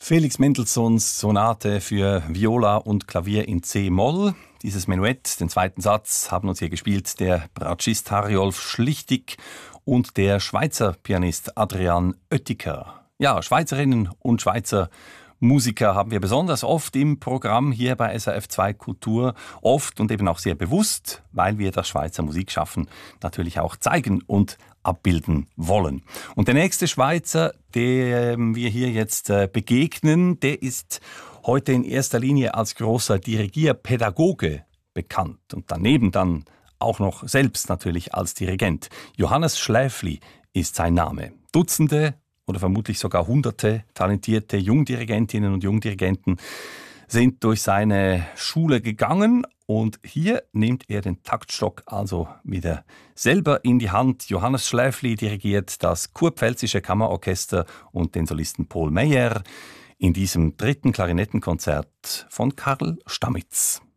Felix Mendelssohns Sonate für Viola und Klavier in C-Moll. Dieses Menuett, den zweiten Satz, haben uns hier gespielt der Bratschist Harjolf Schlichtig und der Schweizer Pianist Adrian Oettiker. Ja, Schweizerinnen und Schweizer Musiker haben wir besonders oft im Programm hier bei SRF 2 Kultur. Oft und eben auch sehr bewusst, weil wir das Schweizer Musikschaffen natürlich auch zeigen und abbilden wollen. Und der nächste Schweizer, dem wir hier jetzt begegnen, der ist heute in erster Linie als großer Dirigierpädagoge bekannt und daneben dann auch noch selbst natürlich als Dirigent. Johannes Schläfli ist sein Name. Dutzende oder vermutlich sogar hunderte talentierte Jungdirigentinnen und Jungdirigenten sind durch seine Schule gegangen und hier nimmt er den Taktstock also wieder selber in die Hand. Johannes Schläfli dirigiert das Kurpfälzische Kammerorchester und den Solisten Paul Meyer in diesem dritten Klarinettenkonzert von Karl Stamitz.